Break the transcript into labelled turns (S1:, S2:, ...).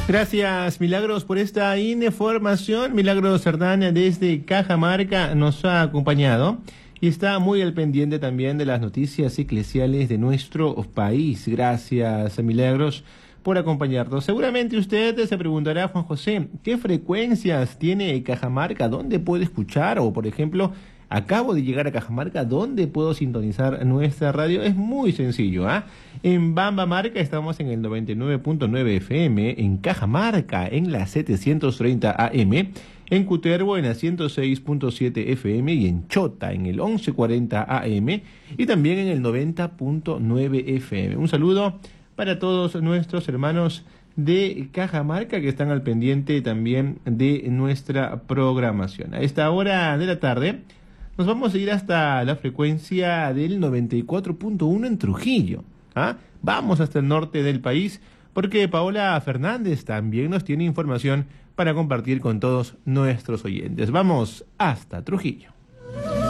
S1: Gracias, Milagros, por esta información. Milagros Cerdán desde Cajamarca nos ha acompañado y está muy al pendiente también de las noticias eclesiales de nuestro país. Gracias, Milagros, por acompañarnos. Seguramente usted se preguntará, Juan José, ¿qué frecuencias tiene Cajamarca? ¿Dónde puede escuchar? O, por ejemplo, acabo de llegar a Cajamarca, ¿dónde puedo sintonizar nuestra radio? Es muy sencillo, ¿ah? En Bambamarca estamos en el 99.9 FM, en Cajamarca en la 730 AM, en Cutervo en la 106.7 FM y en Chota en el 1140 AM y también en el 90.9 FM. Un saludo para todos nuestros hermanos de Cajamarca que están al pendiente también de nuestra programación. A esta hora de la tarde nos vamos a ir hasta la frecuencia del 94.1 en Trujillo. ¿Ah? Vamos hasta el norte del país porque Paola Fernández también nos tiene información para compartir con todos nuestros oyentes. Vamos hasta Trujillo.